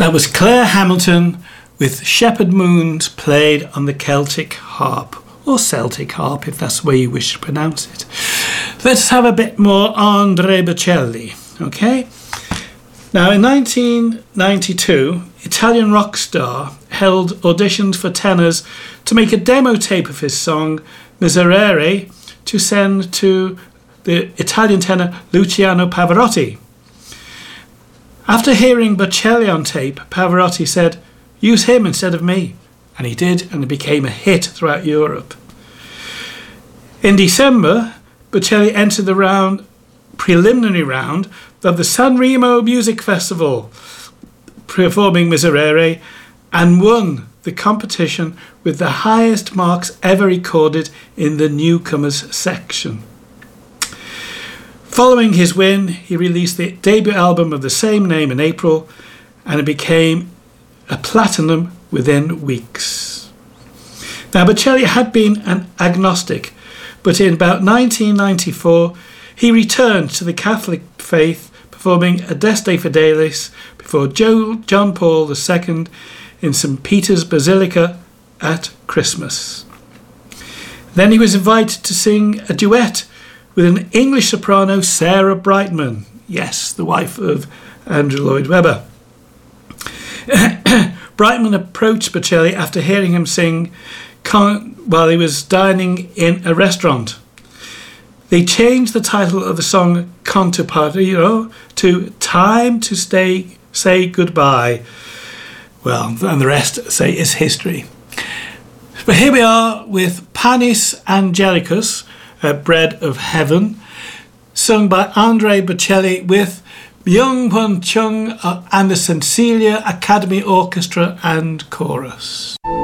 That was Claire Hamilton with Shepherd Moons played on the Celtic harp, or Celtic harp if that's the way you wish to pronounce it. Let's have a bit more Andrea Bocelli, okay? Now in 1992, Italian rock star held auditions for tenors to make a demo tape of his song Miserere to send to the Italian tenor Luciano Pavarotti. After hearing Bocelli on tape, Pavarotti said, "Use him instead of me." And he did, and it became a hit throughout Europe. In December, Bocelli entered the preliminary round of the Sanremo Music Festival, performing Miserere, and won the competition with the highest marks ever recorded in the newcomers section. Following his win, he released the debut album of the same name in April, and it became a platinum within weeks. Now, Bocelli had been an agnostic, but in about 1994, he returned to the Catholic faith, performing Adeste Fidelis before John Paul II in St. Peter's Basilica at Christmas. Then he was invited to sing a duet with an English soprano, Sarah Brightman. Yes, the wife of Andrew Lloyd Webber. Brightman approached Bocelli after hearing him sing while he was dining in a restaurant. They changed the title of the song Canto Partito to Time to Say Goodbye. Well, and the rest is history. But here we are with Panis Angelicus, Bread of Heaven, sung by Andrea Bocelli with Myung Won Chung and the St. Cecilia Academy Orchestra and Chorus.